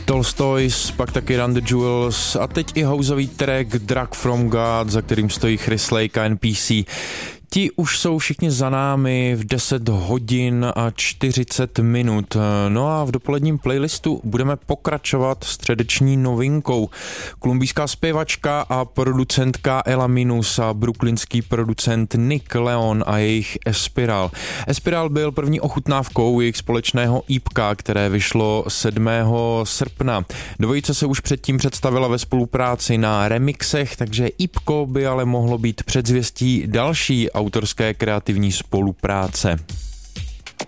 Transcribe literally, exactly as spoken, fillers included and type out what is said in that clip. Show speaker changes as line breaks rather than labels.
Tolstoys, pak taky Run the Jewels a teď i houseový track Drug from God, za kterým stojí Chris Lake a N P C. Ti už jsou všichni za námi v deset hodin a čtyřicet minut. No a v dopoledním playlistu budeme pokračovat středeční novinkou. Kolumbijská zpěvačka a producentka Ela Minus a brooklynský producent Nick Leon a jejich Espiral. Espiral byl první ochutnávkou jejich společného ípka, které vyšlo sedmého srpna. Dvojice se už předtím představila ve spolupráci na remixech, takže ípko by ale mohlo být předzvěstí další autorské kreativní spolupráce.